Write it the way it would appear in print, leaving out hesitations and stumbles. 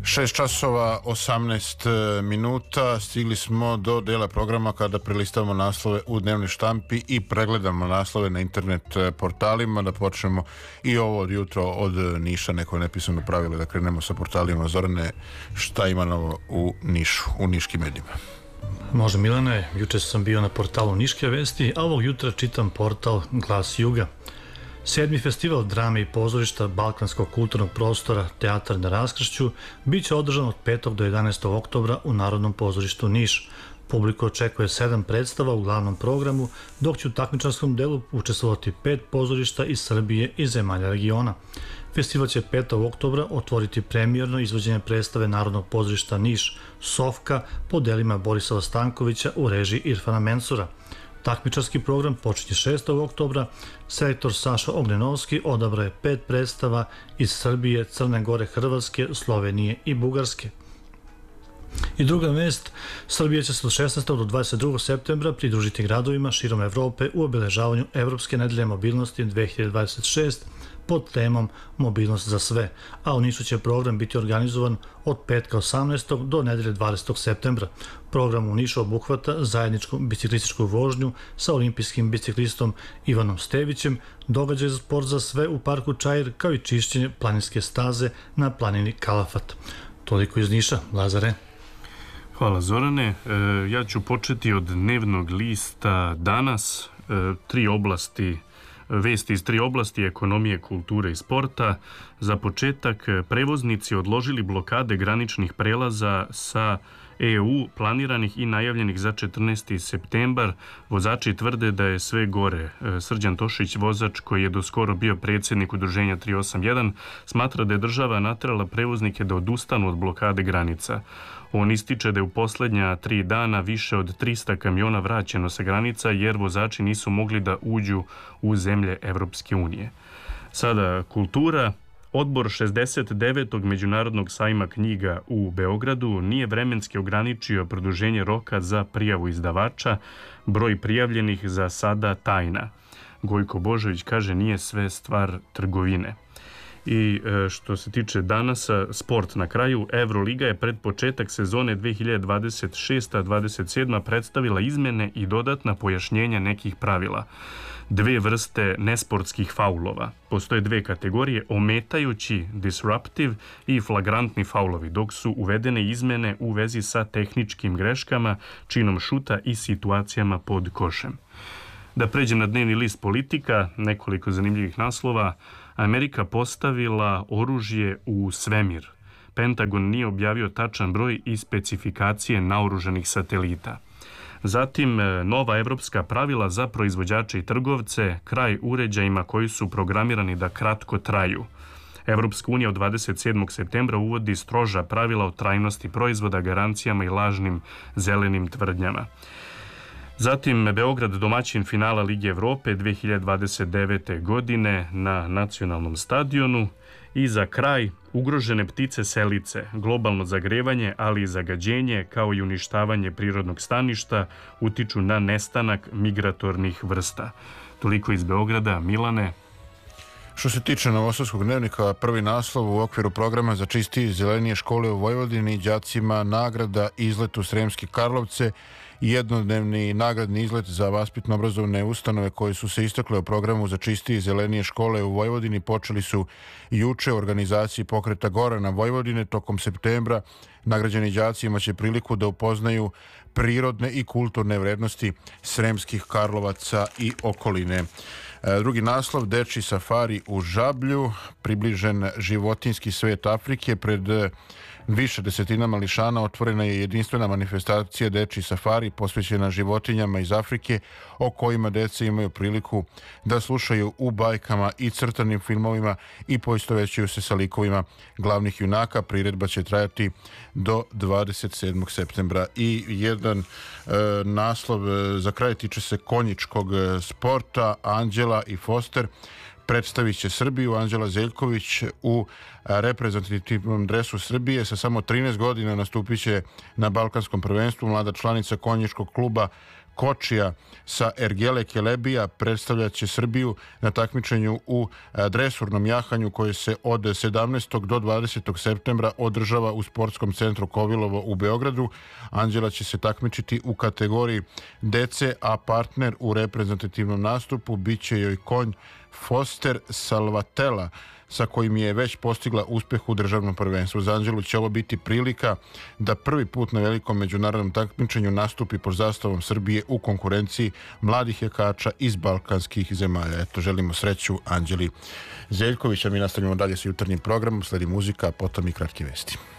6 časova 18 minuta, stigli smo do dela programa kada prelistavamo naslove u dnevnoj štampi i pregledamo naslove na internet portalima. Da počnemo i ovo od jutro od Niša, neko je nepisano pravilo da krenemo sa portalima. Zorane, šta ima novo u Nišu, u niškim medijima? Može Milane, juče sam bio na portalu Niške vesti, a ovog jutra čitam portal Glas Juga. 7. festival drame i pozorišta Balkanskog kulturnog prostora Teatar na raskršću bit će održan od 5. do 11. oktobra u Narodnom pozorištu Niš. Publiku očekuje 7 predstava u glavnom programu, dok će u takmičarskom delu učestvovati 5 pozorišta iz Srbije i zemalja regiona. Festival će 5. oktobra otvoriti premijerno izvođenje predstave Narodnog pozorišta Niš Sofka po delima Borislava Stankovića u režiji Irfana Mensura. Takmičarski program počinje 6. oktobra. Selektor Saša Ognjenovski odabrao je 5 predstava iz Srbije, Crne Gore, Hrvatske, Slovenije i Bugarske. I druga vest, Srbija će se od 16. do 22. septembra pridružiti gradovima širom Evrope u obeležavanju Evropske nedelje mobilnosti 2026 pod temom Mobilnost za sve, a u Nišu će program biti organizovan od petka 18. do nedelje 20. septembra. Program u Nišu obuhvata zajedničku biciklističku vožnju sa olimpijskim biciklistom Ivanom Stevićem, događaj za sport za sve u parku Čair, kao i čišćenje planinske staze na planini Kalafat. Toliko iz Niša, Lazare. Hvala Zorane. Ja ću početi od dnevnog lista Danas, vesti iz 3 oblasti, ekonomije, kulture i sporta. Za početak, prevoznici odložili blokade graničnih prelaza sa EU planiranih i najavljenih za 14. septembar. Vozači tvrde da je sve gore. Srđan Tošić, vozač koji je doskoro bio predsjednik udruženja 381, smatra da je država naterala prevoznike da odustanu od blokade granica. On ističe da je u posljednja 3 dana više od 300 kamiona vraćeno sa granica jer vozači nisu mogli da uđu u zemlje Evropske unije. Sada kultura. Odbor 69. Međunarodnog sajma knjiga u Beogradu nije vremenski ograničio produženje roka za prijavu izdavača. Broj prijavljenih za sada tajna. Gojko Božović kaže nije sve stvar trgovine. I što se tiče danas, sport na kraju, Euroliga je pred početak sezone 2026-27 predstavila izmjene i dodatna pojašnjenja nekih pravila. 2 vrste nesportskih faulova. Postoje 2 kategorije, ometajući, disruptive, i flagrantni faulovi, dok su uvedene izmjene u vezi sa tehničkim greškama, činom šuta i situacijama pod košem. Da pređem na dnevni list Politika, nekoliko zanimljivih naslova. Amerika postavila oružje u svemir. Pentagon nije objavio tačan broj i specifikacije naoružanih satelita. Zatim, nova evropska pravila za proizvođače i trgovce, kraj uređajima koji su programirani da kratko traju. Evropska unija od 27. septembra uvodi stroža pravila o trajnosti proizvoda, garancijama i lažnim zelenim tvrdnjama. Zatim, Beograd domaćin finala Lige Evrope 2029. godine na nacionalnom stadionu. I za kraj, ugrožene ptice selice, globalno zagrevanje, ali i zagađenje kao i uništavanje prirodnog staništa utiču na nestanak migratornih vrsta. Toliko iz Beograda. Milane. Što se tiče Novosadskog dnevnika, prvi naslov u okviru programa za čistije i zelenije škole u Vojvodini, đacima nagrada izlet u Sremske Karlovce, jednodnevni nagradni izlet za vaspitno-obrazovne ustanove koje su se istakle u programu za čistije i zelenije škole u Vojvodini počeli su juče u organizaciji Pokreta Gorana Vojvodine. Tokom septembra nagrađeni đaci imaće priliku da upoznaju prirodne i kulturne vrednosti Sremskih Karlovaca i okoline. Drugi naslov, dečji safari u Žablju, približen životinjski svet Afrike. Pred više desetina mališana otvorena je jedinstvena manifestacija Dečji safari posvećena životinjama iz Afrike, o kojima deca imaju priliku da slušaju u bajkama i crtanim filmovima i poistovećuju se sa likovima glavnih junaka. Priredba će trajati do 27. septembra. I jedan naslov za kraj tiče se konjičkog sporta. Anđela i Foster predstavit će Srbiju. Anđela Zeljković u reprezentativnom dresu Srbije sa samo 13 godina nastupit će na Balkanskom prvenstvu. Mlada članica konjičkog kluba Kočija sa Ergele Kelebija predstavljat će Srbiju na takmičenju u dresurnom jahanju koje se od 17. do 20. septembra održava u Sportskom centru Kovilovo u Beogradu. Anđela će se takmičiti u kategoriji dece, a partner u reprezentativnom nastupu bit će joj konj Foster Salvatella, sa kojim je već postigla uspeh u državnom prvenstvu. Za Anđelu će ovo biti prilika da prvi put na velikom međunarodnom takmičenju nastupi pod zastavom Srbije u konkurenciji mladih jakača iz balkanskih zemalja. Eto, želimo sreću Anđeli Zeljković, a mi nastavljamo dalje sa jutarnjim programom, sledi muzika, a potom i kratke vesti.